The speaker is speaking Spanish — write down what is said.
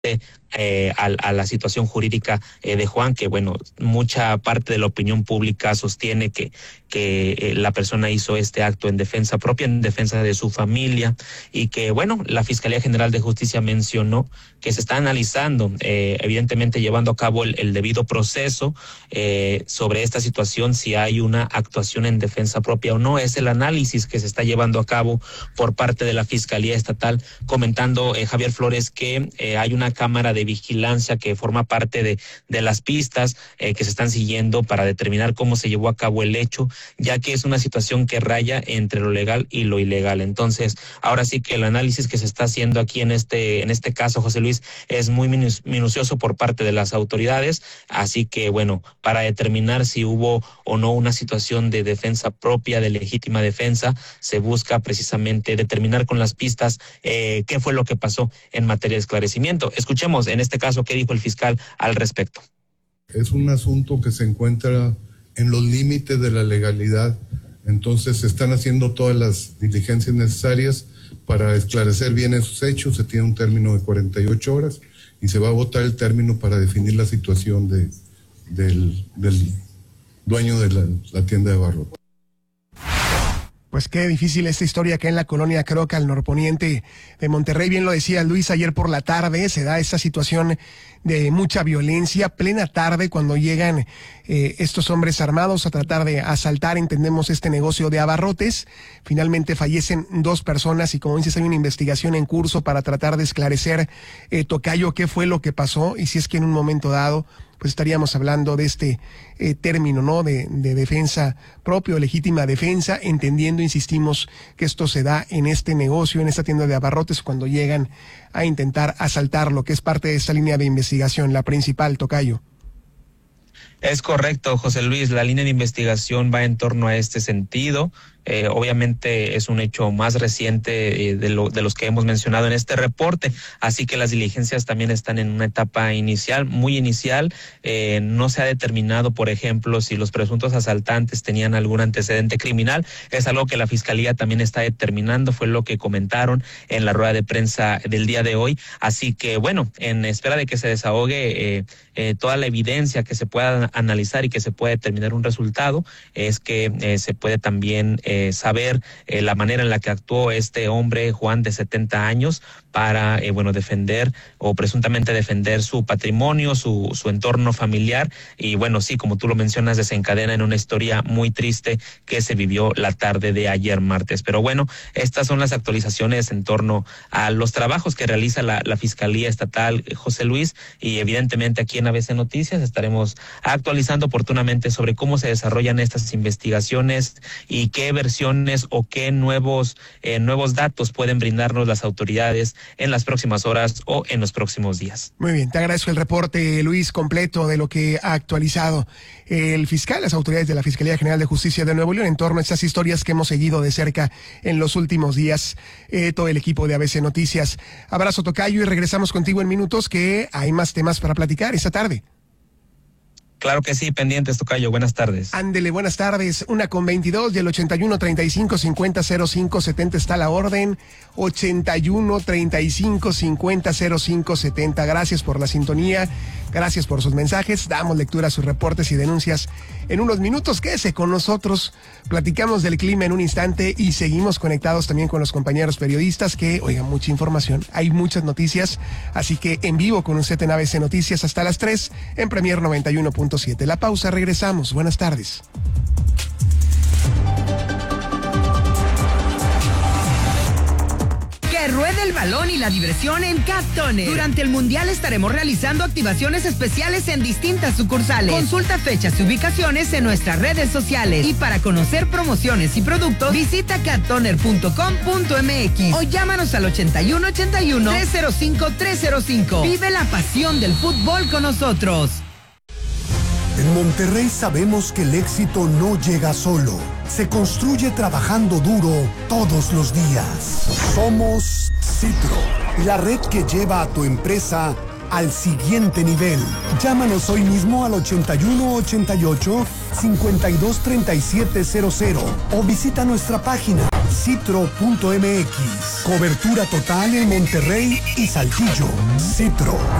a la situación jurídica de Juan, que bueno, mucha parte de la opinión pública sostiene que la persona hizo este acto en defensa propia, en defensa de su familia, y que bueno, la Fiscalía General de Justicia mencionó que se está analizando, evidentemente llevando a cabo el debido proceso sobre esta situación, si hay una actuación en defensa propia o no. Es el análisis que se está llevando a cabo por parte de la Fiscalía Estatal, comentando Javier Flores que hay una cámara de vigilancia que forma parte de las pistas que se están siguiendo para determinar cómo se llevó a cabo el hecho, ya que es una situación que raya entre lo legal y lo ilegal. Entonces, ahora sí que el análisis que se está haciendo aquí en este caso, José Luis, es muy minucioso por parte de las autoridades, así que bueno, para determinar si hubo o no una situación de defensa propia, de legítima defensa, se busca precisamente determinar con las pistas qué fue lo que pasó en materia de esclarecimiento. Escuchemos en este caso qué dijo el fiscal al respecto. Es un asunto que se encuentra en los límites de la legalidad, entonces se están haciendo todas las diligencias necesarias para esclarecer bien esos hechos. Se tiene un término de 48 horas y se va a votar el término para definir la situación del dueño de la tienda de abarrotes. Pues qué difícil esta historia acá en la colonia Croca, al norponiente de Monterrey. Bien lo decía Luis, ayer por la tarde se da esta situación de mucha violencia, plena tarde, cuando llegan estos hombres armados a tratar de asaltar, entendemos, este negocio de abarrotes. Finalmente fallecen 2 personas y, como dices, hay una investigación en curso para tratar de esclarecer, tocayo, qué fue lo que pasó y si es que en un momento dado pues estaríamos hablando de este término, ¿no? De defensa propia o legítima defensa, entendiendo, insistimos, que esto se da en este negocio, en esta tienda de abarrotes, cuando llegan a intentar asaltar, lo que es parte de esta línea de investigación, la principal, tocayo. Es correcto, José Luis, la línea de investigación va en torno a este sentido. Obviamente es un hecho más reciente de los que hemos mencionado en este reporte, así que las diligencias también están en una etapa inicial, muy inicial. No se ha determinado, por ejemplo, si los presuntos asaltantes tenían algún antecedente criminal. Es algo que la Fiscalía también está determinando, fue lo que comentaron en la rueda de prensa del día de hoy. Así que bueno, en espera de que se desahogue toda la evidencia, que se pueda analizar y que se pueda determinar un resultado, es que se puede también saber la manera en la que actuó este hombre, Juan, de 70 años, para defender o presuntamente defender su patrimonio, su entorno familiar. Y bueno, sí, como tú lo mencionas, desencadena en una historia muy triste que se vivió la tarde de ayer martes. Pero bueno, estas son las actualizaciones en torno a los trabajos que realiza la Fiscalía Estatal, José Luis, y evidentemente aquí en ABC Noticias estaremos actualizando oportunamente sobre cómo se desarrollan estas investigaciones y qué versiones o qué nuevos datos pueden brindarnos las autoridades en las próximas horas o en los próximos días. Muy bien, te agradezco el reporte, Luis, completo de lo que ha actualizado el fiscal, las autoridades de la Fiscalía General de Justicia de Nuevo León en torno a estas historias que hemos seguido de cerca en los últimos días, todo el equipo de ABC Noticias. Abrazo, tocayo, y regresamos contigo en minutos, que hay más temas para platicar esta tarde. Claro que sí, pendientes, tocayo. Buenas tardes. Ándele, buenas tardes. 1:22 y el 81-35-50-05-70 está la orden. 81-35-50-05-70. Gracias por la sintonía. Gracias por sus mensajes. Damos lectura a sus reportes y denuncias en unos minutos. Quédese con nosotros. Platicamos del clima en un instante y seguimos conectados también con los compañeros periodistas que, oigan, mucha información. Hay muchas noticias. Así que en vivo con usted en ABC Noticias hasta las 3 en Premier 91.7. La pausa, regresamos. Buenas tardes. Que ruede el balón y la diversión en Cat Toner. Durante el Mundial estaremos realizando activaciones especiales en distintas sucursales. Consulta fechas y ubicaciones en nuestras redes sociales. Y para conocer promociones y productos, visita cattoner.com.mx o llámanos al 81-81-305-305. Vive la pasión del fútbol con nosotros. En Monterrey sabemos que el éxito no llega solo, se construye trabajando duro todos los días. Somos Citro, la red que lleva a tu empresa al siguiente nivel. Llámanos hoy mismo al 8188-523700 o visita nuestra página citro.mx. Cobertura total en Monterrey y Saltillo. Citro.